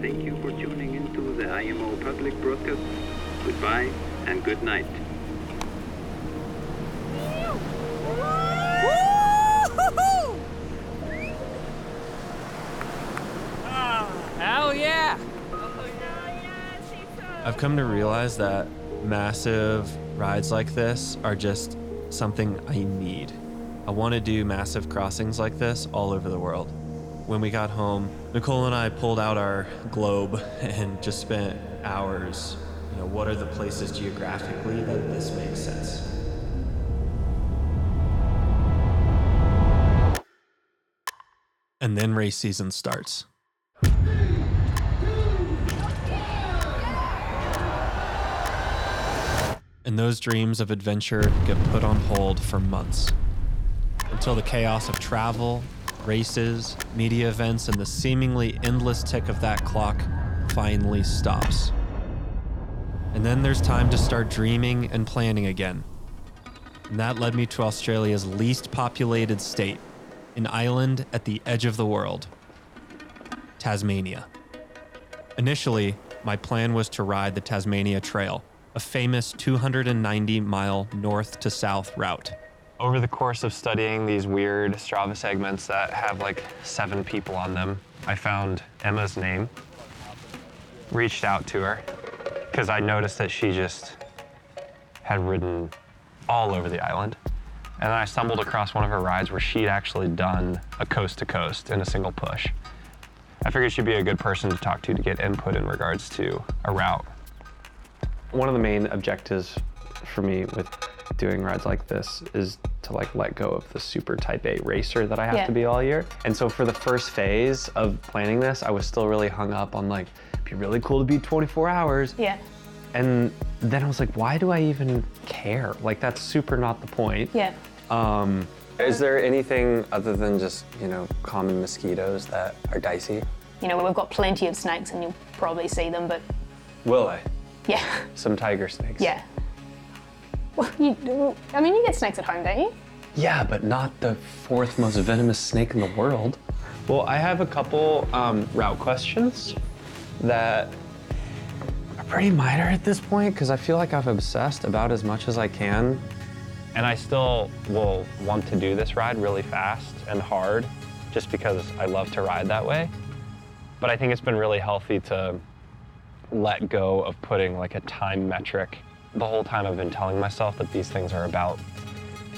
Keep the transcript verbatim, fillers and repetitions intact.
thank you for tuning into the I M O public broadcast. Goodbye and good night. Hell yeah! I've come to realize that massive rides like this are just something I need. I want to do massive crossings like this all over the world. When we got home, Nicole and I pulled out our globe and just spent hours, you know, what are the places geographically that this makes sense? And then race season starts. And those dreams of adventure get put on hold for months until the chaos of travel, races, media events, and the seemingly endless tick of that clock finally stops. And then there's time to start dreaming and planning again. And that led me to Australia's least populated state, an island at the edge of the world, Tasmania. Initially, my plan was to ride the Tasmania Trail, a famous two hundred ninety mile north to south route. Over the course of studying these weird Strava segments that have like seven people on them, I found Emma's name, reached out to her, because I noticed that she just had ridden all over the island. And then I stumbled across one of her rides where she'd actually done a coast to coast in a single push. I figured she'd be a good person to talk to to get input in regards to a route. One of the main objectives for me with doing rides like this is to like let go of the super type A racer that I have Yeah. to be all year. And so for the first phase of planning this, I was still really hung up on like, it'd be really cool to be twenty-four hours. Yeah. And then I was like, why do I even care? Like that's super not the point. Yeah. Um, is there anything other than just, you know, common mosquitoes that are dicey? You know, we've got plenty of snakes and you'll probably see them, but Will I? yeah. Some tiger snakes. Yeah. Well, you, I mean, you get snakes at home, don't you? Yeah, but not the fourth most venomous snake in the world. Well, I have a couple um, route questions that are pretty minor at this point because I feel like I've obsessed about as much as I can. And I still will want to do this ride really fast and hard just because I love to ride that way. But I think it's been really healthy to let go of putting like a time metric. The whole time I've been telling myself that these things are about